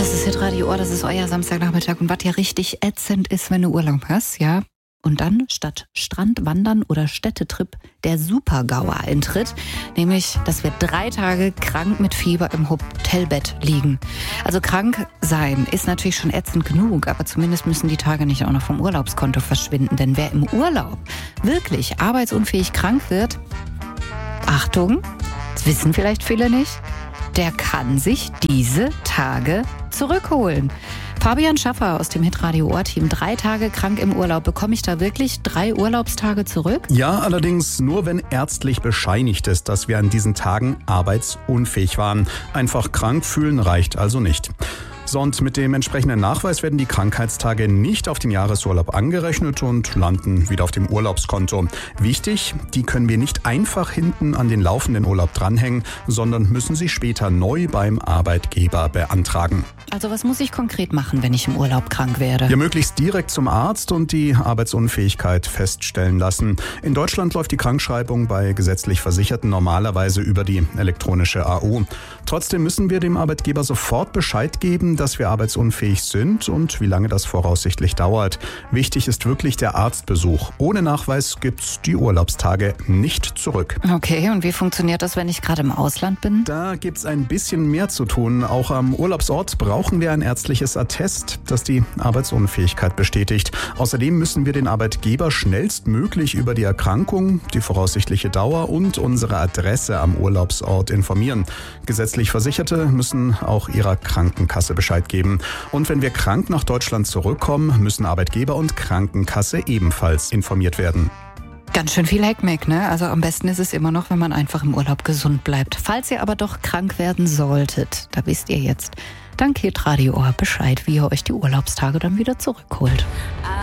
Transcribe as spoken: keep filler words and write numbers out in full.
Das ist Hitradio Ohr, das ist euer Samstagnachmittag. Und was ja richtig ätzend ist, wenn du Urlaub hast, ja. Und dann statt Strand, Wandern oder Städtetrip der Super-GAU eintritt. Nämlich, dass wir drei Tage krank mit Fieber im Hotelbett liegen. Also krank sein ist natürlich schon ätzend genug, aber zumindest müssen die Tage nicht auch noch vom Urlaubskonto verschwinden. Denn wer im Urlaub wirklich arbeitsunfähig krank wird, Achtung, das wissen vielleicht viele nicht, der kann sich diese Tage zurückholen. Fabian Schaffer aus dem Hitradio Ohr-Team, drei Tage krank im Urlaub. Bekomme ich da wirklich drei Urlaubstage zurück? Ja, allerdings nur, wenn ärztlich bescheinigt ist, dass wir an diesen Tagen arbeitsunfähig waren. Einfach krank fühlen reicht also nicht. So, und mit dem entsprechenden Nachweis werden die Krankheitstage nicht auf den Jahresurlaub angerechnet und landen wieder auf dem Urlaubskonto. Wichtig, die können wir nicht einfach hinten an den laufenden Urlaub dranhängen, sondern müssen sie später neu beim Arbeitgeber beantragen. Also was muss ich konkret machen, wenn ich im Urlaub krank werde? Ja, möglichst direkt zum Arzt und die Arbeitsunfähigkeit feststellen lassen. In Deutschland läuft die Krankschreibung bei gesetzlich Versicherten normalerweise über die elektronische A O. Trotzdem müssen wir dem Arbeitgeber sofort Bescheid geben, dass wir arbeitsunfähig sind und wie lange das voraussichtlich dauert. Wichtig ist wirklich der Arztbesuch. Ohne Nachweis gibt's die Urlaubstage nicht zurück. Okay, und wie funktioniert das, wenn ich gerade im Ausland bin? Da gibt's ein bisschen mehr zu tun. Auch am Urlaubsort brauchen wir ein ärztliches Attest, das die Arbeitsunfähigkeit bestätigt. Außerdem müssen wir den Arbeitgeber schnellstmöglich über die Erkrankung, die voraussichtliche Dauer und unsere Adresse am Urlaubsort informieren. Gesetzlich Versicherte müssen auch ihrer Krankenkasse Bescheid geben. Und wenn wir krank nach Deutschland zurückkommen, müssen Arbeitgeber und Krankenkasse ebenfalls informiert werden. Ganz schön viel Heckmeck, ne? Also am besten ist es immer noch, wenn man einfach im Urlaub gesund bleibt. Falls ihr aber doch krank werden solltet, da wisst ihr jetzt, dann gebt Radio Ohr Bescheid, wie ihr euch die Urlaubstage dann wieder zurückholt.